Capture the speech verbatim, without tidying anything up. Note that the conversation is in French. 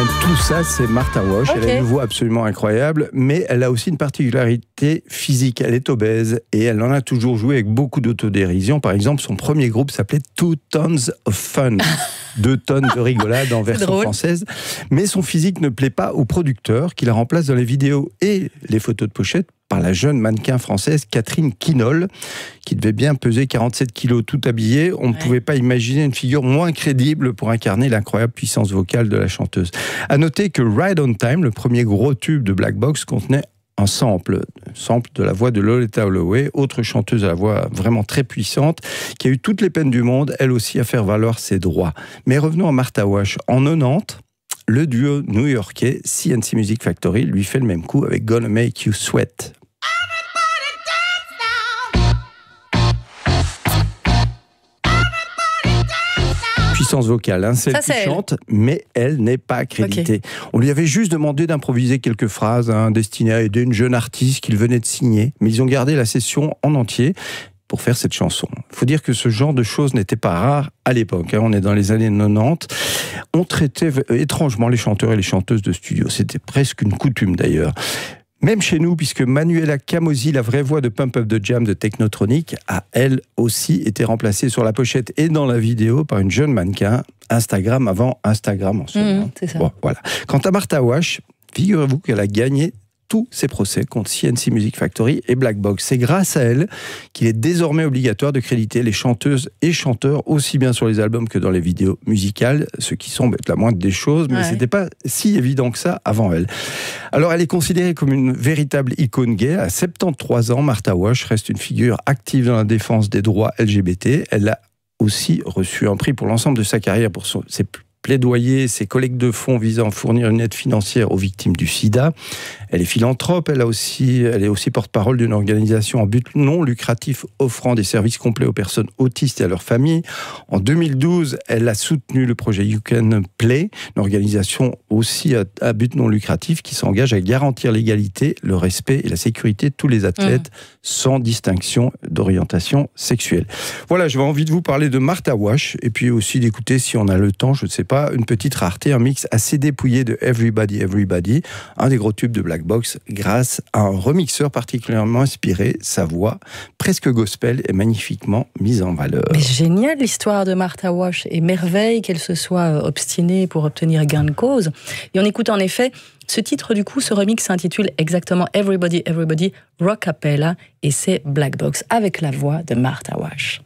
Ben, tout ça, c'est Martha Wash. Okay. Elle a une voix absolument incroyable, mais elle a aussi une particularité physique. Elle est obèse et elle en a toujours joué avec beaucoup d'autodérision. Par exemple, son premier groupe s'appelait Two Tons of Fun. Deux tonnes de rigolade en version drôle. française. Mais son physique ne plaît pas au producteur qui la remplace dans les vidéos et les photos de pochette par la jeune mannequin française Catherine Quinol, qui devait bien peser quarante-sept kilos tout habillée. On ne ouais. pouvait pas imaginer une figure moins crédible pour incarner l'incroyable puissance vocale de la chanteuse. À noter que Ride on Time, le premier gros tube de Black Box, contenait un sample, sample de la voix de Loleatta Holloway, autre chanteuse à la voix vraiment très puissante, qui a eu toutes les peines du monde, elle aussi, à faire valoir ses droits. Mais revenons à Martha Wash. En quatre-vingt-dix, le duo new-yorkais C N C Music Factory lui fait le même coup avec Gonna Make You Sweat. Puissance vocale, hein, celle Ça, qui c'est chante, mais elle n'est pas accréditée. Okay. On lui avait juste demandé d'improviser quelques phrases hein, destinées à aider une jeune artiste qu'il venait de signer, mais ils ont gardé la session en entier pour faire cette chanson. Il faut dire que ce genre de choses n'était pas rare à l'époque. Hein, on est dans les années quatre-vingt-dix. On traitait étrangement les chanteurs et les chanteuses de studio. C'était presque une coutume d'ailleurs. Même chez nous, puisque Manuela Camozzi, la vraie voix de Pump Up the Jam de Technotronic, a elle aussi été remplacée sur la pochette et dans la vidéo par une jeune mannequin, Instagram avant Instagram en ce moment. Mmh, c'est ça. Bon, voilà. Quant à Martha Wash, figurez-vous qu'elle a gagné tous ses procès contre C N C Music Factory et Black Box. C'est grâce à elle qu'il est désormais obligatoire de créditer les chanteuses et chanteurs aussi bien sur les albums que dans les vidéos musicales, ce qui semble être la moindre des choses, mais ouais. C'était pas si évident que ça avant elle. Alors elle est considérée comme une véritable icône gay. À soixante-treize ans, Martha Wash reste une figure active dans la défense des droits L G B T. Elle a aussi reçu un prix pour l'ensemble de sa carrière pour son, ses plaidoyer, ses collectes de fonds visant à fournir une aide financière aux victimes du sida. Elle est philanthrope, elle, a aussi, elle est aussi porte-parole d'une organisation en but non lucratif offrant des services complets aux personnes autistes et à leurs familles. En deux mille douze, elle a soutenu le projet You Can Play, une organisation aussi à, à but non lucratif qui s'engage à garantir l'égalité, le respect et la sécurité de tous les athlètes mmh. sans distinction d'orientation sexuelle. Voilà, j'avais envie de vous parler de Martha Wash et puis aussi d'écouter, si on a le temps, je ne sais pas, une petite rareté, un mix assez dépouillé de Everybody, Everybody, un des gros tubes de Black Box, grâce à un remixeur particulièrement inspiré. Sa voix, presque gospel, est magnifiquement mise en valeur. Mais génial l'histoire de Martha Wash, et merveille qu'elle se soit obstinée pour obtenir gain de cause. Et on écoute en effet ce titre du coup, ce remix s'intitule exactement Everybody, Everybody, Rockapella, et c'est Black Box avec la voix de Martha Wash.